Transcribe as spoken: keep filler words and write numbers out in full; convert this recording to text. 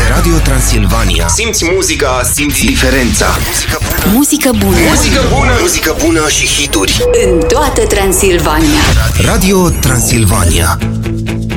Radio Transilvania. Simți muzica, simți diferența. Muzică bună. Muzică bună. Muzică bună și hituri. În toată Transilvania. Radio Transilvania.